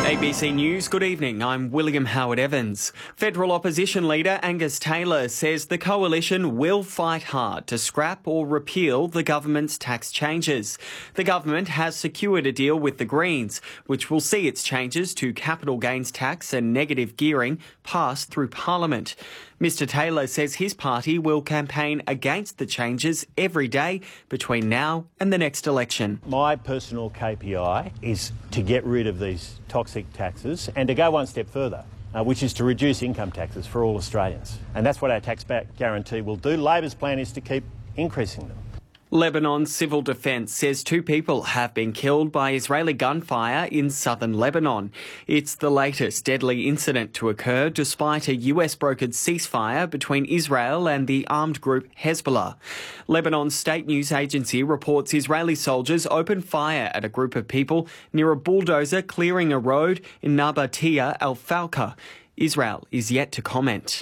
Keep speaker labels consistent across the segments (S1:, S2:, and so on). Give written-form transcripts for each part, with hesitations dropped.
S1: ABC News, good evening. I'm William Howard Evans. Federal opposition leader Angus Taylor says the coalition will fight hard to scrap or repeal the government's tax changes. The government has secured a deal with the Greens, which will see its changes to capital gains tax and negative gearing pass through Parliament. Mr Taylor says his party will campaign against the changes every day between now and the next election.
S2: My personal KPI is to get rid of these toxic taxes and to go one step further, which is to reduce income taxes for all Australians. And that's what our tax back guarantee will do. Labor's plan is to keep increasing them.
S1: Lebanon's civil defence says 2 people have been killed by Israeli gunfire in southern Lebanon. It's the latest deadly incident to occur despite a US-brokered ceasefire between Israel and the armed group Hezbollah. Lebanon's state news agency reports Israeli soldiers opened fire at a group of people near a bulldozer clearing a road in Nabatia al-Falka. Israel is yet to comment.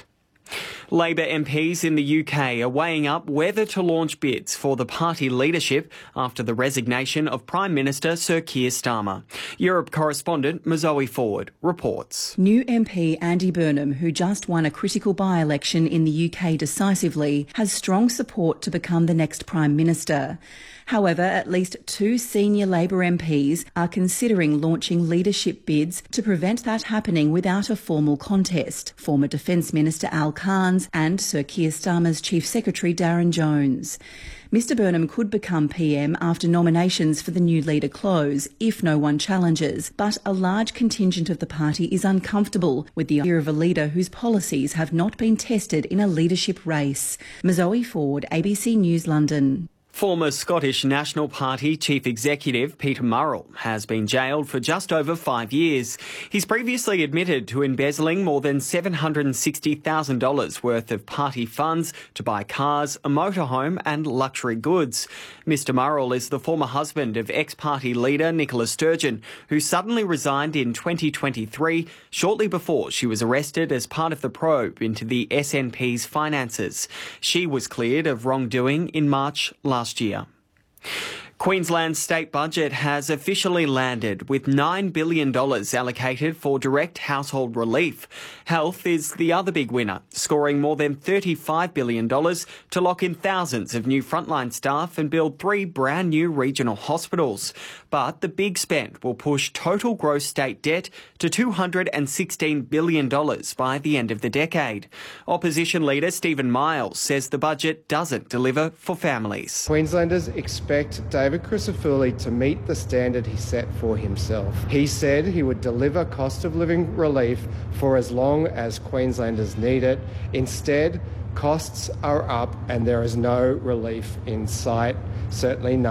S1: Labor MPs in the UK are weighing up whether to launch bids for the party leadership after the resignation of Prime Minister Sir Keir Starmer. Europe correspondent Zoe Ford reports.
S3: New MP Andy Burnham, who just won a critical by-election in the UK decisively, has strong support to become the next Prime Minister. However, at least 2 senior Labor MPs are considering launching leadership bids to prevent that happening without a formal contest. Former Defence Minister Al Cairns and Sir Keir Starmer's Chief Secretary Darren Jones. Mr Burnham could become PM after nominations for the new leader close, if no one challenges, but a large contingent of the party is uncomfortable with the idea of a leader whose policies have not been tested in a leadership race. Zoe Ford, ABC News, London.
S1: Former Scottish National Party Chief Executive Peter Murrell has been jailed for just over 5 years. He's previously admitted to embezzling more than $760,000 worth of party funds to buy cars, a motorhome and luxury goods. Mr Murrell is the former husband of ex-party leader Nicola Sturgeon, who suddenly resigned in 2023, shortly before she was arrested as part of the probe into the SNP's finances. She was cleared of wrongdoing in March last year. Queensland's state budget has officially landed with $9 billion allocated for direct household relief. Health is the other big winner, scoring more than $35 billion to lock in thousands of new frontline staff and build 3 brand new regional hospitals. But the big spend will push total gross state debt to $216 billion by the end of the decade. Opposition leader Stephen Miles says the budget doesn't deliver for families.
S4: Queenslanders expect David Crisafulli to meet the standard he set for himself. He said he would deliver cost of living relief for as long as Queenslanders need it. Instead, costs are up and there is no relief in sight, certainly none.